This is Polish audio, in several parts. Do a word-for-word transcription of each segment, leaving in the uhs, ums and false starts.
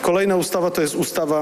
Kolejna ustawa to jest ustawa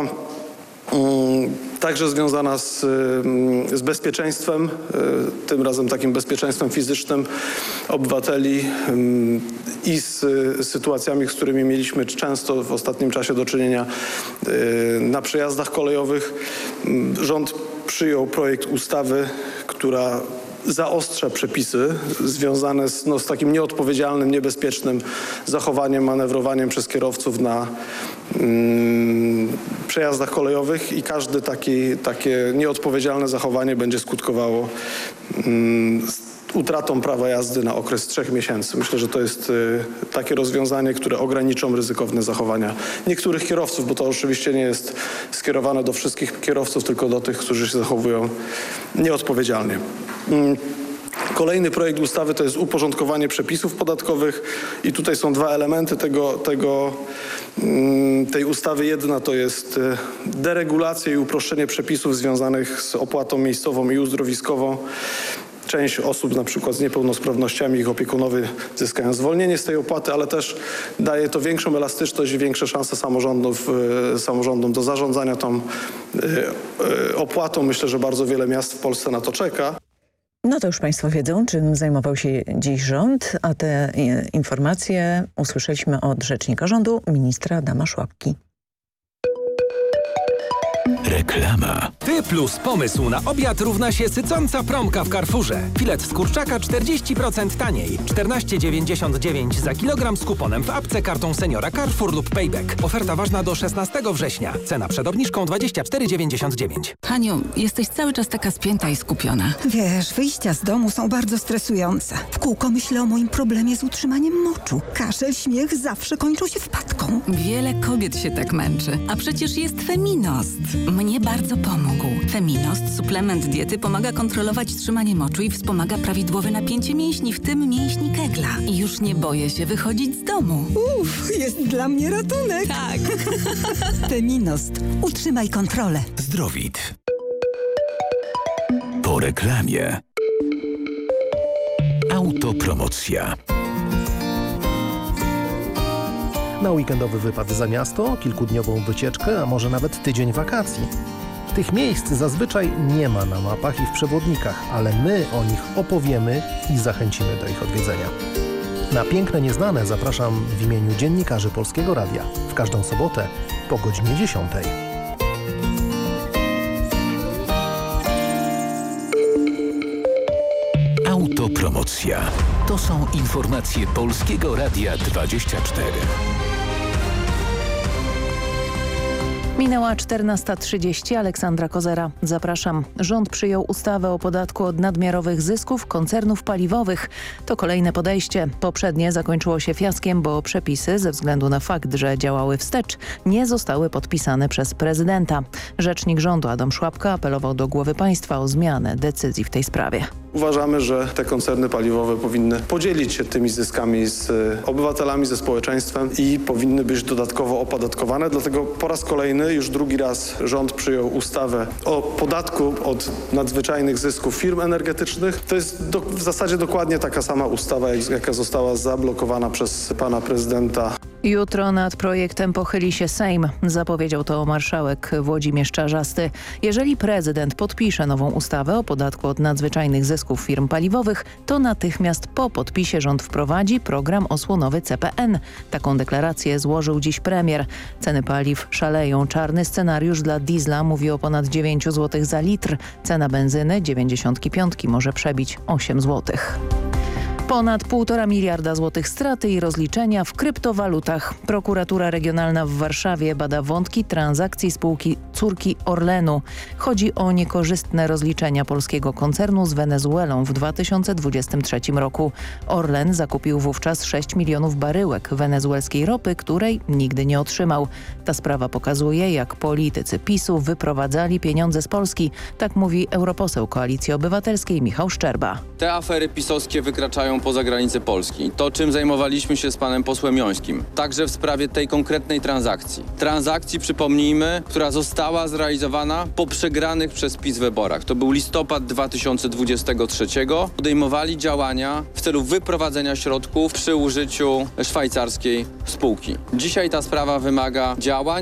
także związana z, z bezpieczeństwem, tym razem takim bezpieczeństwem fizycznym obywateli i z sytuacjami, z którymi mieliśmy często w ostatnim czasie do czynienia na przejazdach kolejowych. Rząd przyjął projekt ustawy, która zaostrza przepisy związane z, no, z takim nieodpowiedzialnym, niebezpiecznym zachowaniem, manewrowaniem przez kierowców na mm, przejazdach kolejowych i każde taki, takie nieodpowiedzialne zachowanie będzie skutkowało mm, utratą prawa jazdy na okres trzech miesięcy. Myślę, że to jest y, takie rozwiązanie, które ograniczą ryzykowne zachowania niektórych kierowców, bo to oczywiście nie jest skierowane do wszystkich kierowców, tylko do tych, którzy się zachowują nieodpowiedzialnie. Mm. Kolejny projekt ustawy to jest uporządkowanie przepisów podatkowych i tutaj są dwa elementy tego, tego, tej ustawy. Jedna to jest deregulacja i uproszczenie przepisów związanych z opłatą miejscową i uzdrowiskową. Część osób na przykład z niepełnosprawnościami, ich opiekunowie zyskają zwolnienie z tej opłaty, ale też daje to większą elastyczność i większe szanse samorządów, samorządom do zarządzania tą opłatą. Myślę, że bardzo wiele miast w Polsce na to czeka. No to już Państwo wiedzą, czym zajmował się dziś rząd, a te informacje usłyszeliśmy od rzecznika rządu, ministra Adama Szłapki. Reklama. Ty plus pomysł na obiad równa się sycąca promka w Carrefourze. Filet z kurczaka czterdzieści procent taniej. czternaście dziewięćdziesiąt dziewięć za kilogram z kuponem w apce, kartą seniora Carrefour lub Payback. Oferta ważna do szesnastego września. Cena przed obniżką dwadzieścia cztery dziewięćdziesiąt dziewięć. Haniu, jesteś cały czas taka spięta i skupiona. Wiesz, wyjścia z domu są bardzo stresujące. W kółko myślę o moim problemie z utrzymaniem moczu. Kaszel, śmiech zawsze kończą się wpadką. Wiele kobiet się tak męczy. A przecież jest Feminost. Mnie bardzo pomógł. Feminost, suplement diety, pomaga kontrolować trzymanie moczu i wspomaga prawidłowe napięcie mięśni, w tym mięśni Kegla. I już nie boję się wychodzić z domu. Uff, jest dla mnie ratunek. Tak. Feminost. Utrzymaj kontrolę. Zdrowit. Po reklamie. Autopromocja. Na weekendowy wypad za miasto, kilkudniową wycieczkę, a może nawet tydzień wakacji. Tych miejsc zazwyczaj nie ma na mapach i w przewodnikach, ale my o nich opowiemy i zachęcimy do ich odwiedzenia. Na Piękne Nieznane zapraszam w imieniu dziennikarzy Polskiego Radia w każdą sobotę po godzinie dziesiątej. Autopromocja. To są informacje Polskiego Radia dwadzieścia cztery. Minęła czternasta trzydzieści. Aleksandra Kozera. Zapraszam. Rząd przyjął ustawę o podatku od nadmiarowych zysków koncernów paliwowych. To kolejne podejście. Poprzednie zakończyło się fiaskiem, bo przepisy, ze względu na fakt, że działały wstecz, nie zostały podpisane przez prezydenta. Rzecznik rządu Adam Szłapka apelował do głowy państwa o zmianę decyzji w tej sprawie. Uważamy, że te koncerny paliwowe powinny podzielić się tymi zyskami z obywatelami, ze społeczeństwem i powinny być dodatkowo opodatkowane. Dlatego po raz kolejny, już drugi raz rząd przyjął ustawę o podatku od nadzwyczajnych zysków firm energetycznych. To jest do, w zasadzie dokładnie taka sama ustawa, jak, jaka została zablokowana przez pana prezydenta. Jutro nad projektem pochyli się Sejm. Zapowiedział to marszałek Włodzimierz Czarzasty. Jeżeli prezydent podpisze nową ustawę o podatku od nadzwyczajnych zysków firm paliwowych, to natychmiast po podpisie rząd wprowadzi program osłonowy C P N. Taką deklarację złożył dziś premier. Ceny paliw szaleją. Czarny scenariusz dla diesla mówi o ponad dziewięć złotych za litr. Cena benzyny dziewięćdziesiątki piątki może przebić osiem złotych. Ponad półtora miliarda złotych straty i rozliczenia w kryptowalutach. Prokuratura Regionalna w Warszawie bada wątki transakcji spółki córki Orlenu. Chodzi o niekorzystne rozliczenia polskiego koncernu z Wenezuelą w dwa tysiące dwudziestym trzecim roku. Orlen zakupił wówczas sześć milionów baryłek wenezuelskiej ropy, której nigdy nie otrzymał. Ta sprawa pokazuje, jak politycy PiSu wyprowadzali pieniądze z Polski. Tak mówi europoseł Koalicji Obywatelskiej Michał Szczerba. Te afery pisowskie wykraczają poza granice Polski. To, czym zajmowaliśmy się z panem posłem Jońskim. Także w sprawie tej konkretnej transakcji. Transakcji, przypomnijmy, która została zrealizowana po przegranych przez PiS wyborach. To był listopad dwa tysiące dwudziestego trzeciego. Podejmowali działania w celu wyprowadzenia środków przy użyciu szwajcarskiej spółki. Dzisiaj ta sprawa wymaga działań.